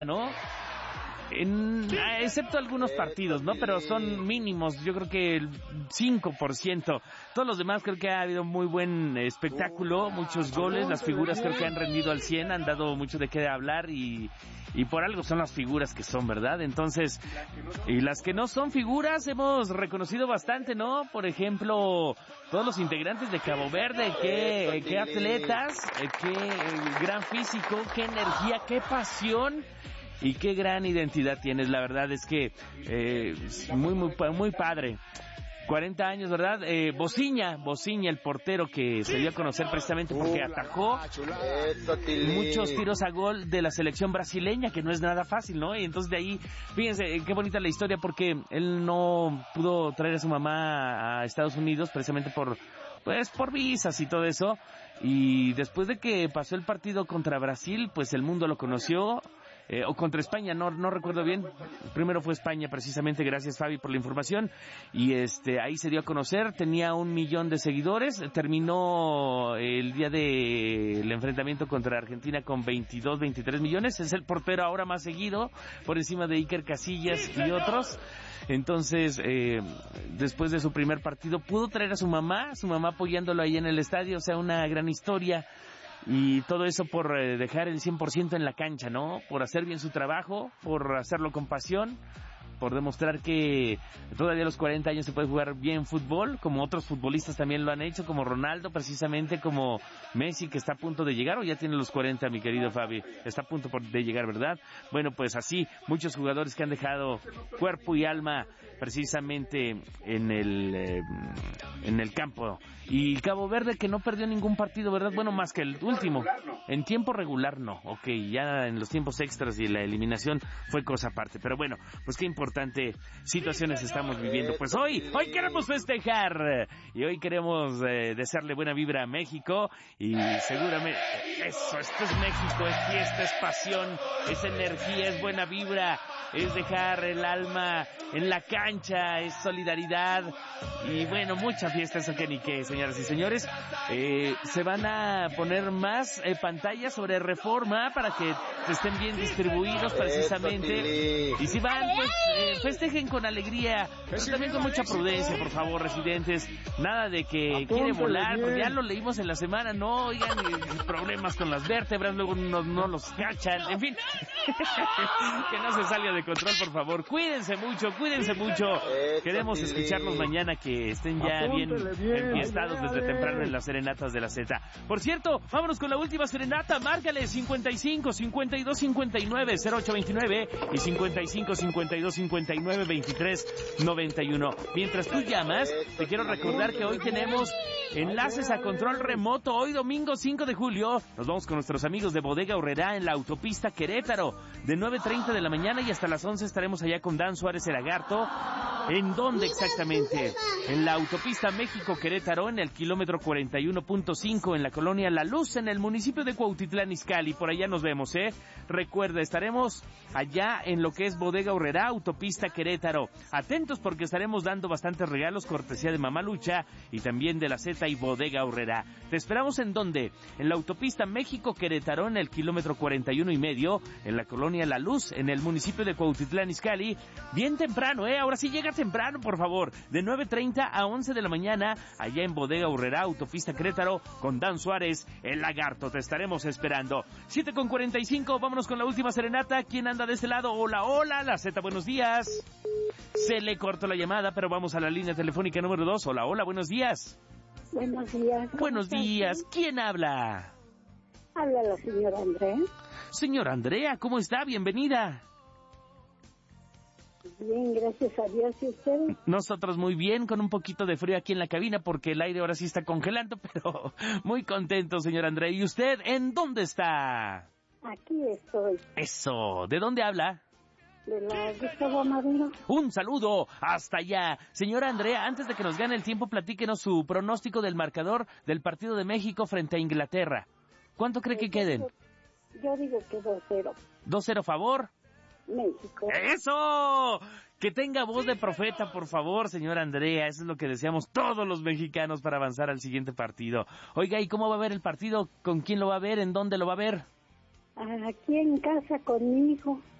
¿no? Excepto algunos partidos, ¿no? Pero son mínimos, yo creo que el 5%. Todos los demás creo que ha habido muy buen espectáculo, muchos goles, las figuras creo que han rendido al 100, han dado mucho de qué hablar y por algo son las figuras que son, ¿verdad? Entonces, y las que no son figuras hemos reconocido bastante, ¿no? Por ejemplo, todos los integrantes de Cabo Verde, qué atletas, qué gran físico, qué energía, qué pasión. Y qué gran identidad tienes, la verdad es que muy padre. 40 años, ¿verdad? Bociña, el portero que se dio a conocer precisamente porque atajó muchos tiros a gol de la selección brasileña, que no es nada fácil, ¿no? Y entonces de ahí, fíjense, qué bonita la historia, porque él no pudo traer a su mamá a Estados Unidos precisamente por visas y todo eso. Y después de que pasó el partido contra Brasil, pues el mundo lo conoció. O contra España, no recuerdo bien. Primero fue España, precisamente. Gracias, Fabi, por la información. Y ahí se dio a conocer. Tenía 1 millón de seguidores. Terminó el día del enfrentamiento contra Argentina con 22, 23 millones. Es el portero ahora más seguido, por encima de Iker Casillas y otros. Entonces, después de su primer partido, pudo traer a su mamá apoyándolo ahí en el estadio. O sea, una gran historia. Y todo eso por dejar el 100% en la cancha, ¿no? Por hacer bien su trabajo, por hacerlo con pasión, por demostrar que todavía a los 40 años se puede jugar bien fútbol, como otros futbolistas también lo han hecho, como Ronaldo, precisamente, como Messi, que está a punto de llegar, o ya tiene los 40, mi querido Fabi, está a punto de llegar, ¿verdad? Bueno, pues así, muchos jugadores que han dejado cuerpo y alma precisamente en el campo. Y Cabo Verde, que no perdió ningún partido, ¿verdad? Bueno, más que el último. En tiempo regular no, ok, ya en los tiempos extras y la eliminación fue cosa aparte, pero bueno, pues qué importante situaciones estamos viviendo. Pues hoy queremos festejar y hoy queremos desearle buena vibra a México y seguramente esto es México, es fiesta, es pasión, es energía, es buena vibra, es dejar el alma en la cancha, es solidaridad y bueno, mucha fiesta, eso que ni qué, señoras y señores. Se van a poner más pantallas sobre Reforma para que estén bien distribuidos precisamente, y si van, pues festejen con alegría, pero también con mucha prudencia, por favor, residentes, nada de que quiere volar, porque ya lo leímos en la semana, no, oigan, problemas con las vértebras, luego no los cachan, en fin, que no se salga de control, por favor, cuídense mucho, queremos escucharlos mañana, que estén ya bien enfiestados desde temprano en las serenatas de la Z. Por cierto, vámonos con la última serenata, márcale 55 52 59 0829 y 55 52 59 23 91. Mientras tú llamas, te quiero recordar que hoy tenemos enlaces a control remoto. Hoy domingo 5 de julio nos vamos con nuestros amigos de Bodega Aurrerá en la autopista Querétaro, de 9:30 de la mañana y hasta las 11 estaremos allá con Dan Suárez el Lagarto. ¿En dónde exactamente? En la autopista México-Querétaro, en el kilómetro 41.5, en la colonia La Luz, en el municipio de Cuautitlán Izcalli. Por allá nos vemos, Recuerda, estaremos allá en lo que es Bodega Aurrerá, autopista Querétaro. Atentos porque estaremos dando bastantes regalos, cortesía de Mamá Lucha y también de la Z y Bodega Aurrerá. ¿Te esperamos en dónde? En la autopista México-Querétaro, en el kilómetro 41.5, en la colonia La Luz, en el municipio de Cuautitlán Izcalli. Bien temprano, Ahora sí llega temprano, por favor. De 9:30 a 11 de la mañana, allá en Bodega Aurrerá, autopista Querétaro, con Dan Suárez, el Lagarto. Te estaremos esperando. 7:45, vámonos con la última serenata. ¿Quién anda de este lado? Hola, la Z, buenos días. Se le cortó la llamada, pero vamos a la línea telefónica número 2. Hola, buenos días. Buenos días. Buenos días. ¿Quién habla? Habla la señora Andrea. Señora Andrea, ¿cómo está? Bienvenida. Bien, gracias a Dios. ¿Y ustedes? Nosotros muy bien, con un poquito de frío aquí en la cabina porque el aire ahora sí está congelando, pero muy contento, señora Andrea. ¿Y usted en dónde está? Aquí estoy. Eso, ¿de dónde habla? De la Gustavo Madero. Un saludo hasta allá. Señora Andrea, antes de que nos gane el tiempo, platíquenos su pronóstico del marcador del partido de México frente a Inglaterra. ¿Cuánto cree que queden? Yo digo que 2-0. 2-0 favor. México. ¡Eso! Que tenga voz de profeta, por favor, señora Andrea. Eso es lo que deseamos todos los mexicanos para avanzar al siguiente partido. Oiga, ¿y cómo va a ver el partido? ¿Con quién lo va a ver? ¿En dónde lo va a ver? aquí en casa con mi hijo.